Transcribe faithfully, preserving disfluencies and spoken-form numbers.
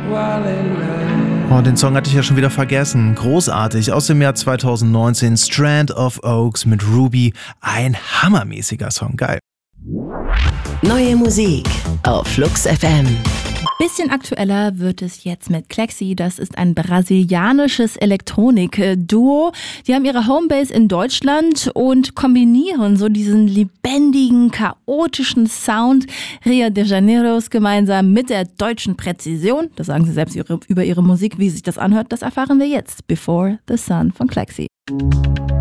Oh, den Song hatte ich ja schon wieder vergessen. Großartig. Aus dem Jahr zweitausendneunzehn. Strand of Oaks mit Ruby. Ein hammermäßiger Song. Geil. Neue Musik auf Flux F M. Bisschen aktueller wird es jetzt mit Clexi. Das ist ein brasilianisches Elektronik-Duo. Die haben ihre Homebase in Deutschland und kombinieren so diesen lebendigen, chaotischen Sound Rio de Janeiros gemeinsam mit der deutschen Präzision. Das sagen sie selbst über ihre Musik. Wie sich das anhört, das erfahren wir jetzt. Before the Sun von Clexi.